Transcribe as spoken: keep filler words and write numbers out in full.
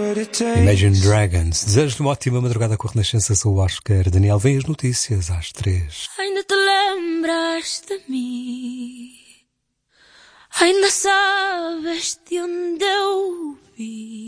Imagine Dragons. Desejo-lhe uma ótima madrugada com a Renascença. Sou o Oscar. Daniel, vem as notícias às três. Ainda te lembras de mim? Ainda sabes de onde eu vim?